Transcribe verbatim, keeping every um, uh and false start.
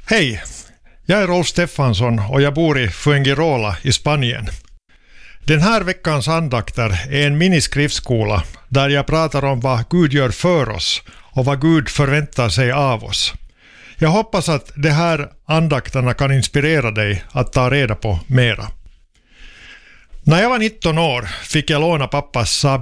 Hej, jag är Rolf Steffansson och jag bor i Fuengirola i Spanien. Den här veckans andakter är en miniskriftsskola där jag pratar om vad Gud gör för oss och vad Gud förväntar sig av oss. Jag hoppas att de här andakterna kan inspirera dig att ta reda på mera. När jag var nitton år fick jag låna pappas Saab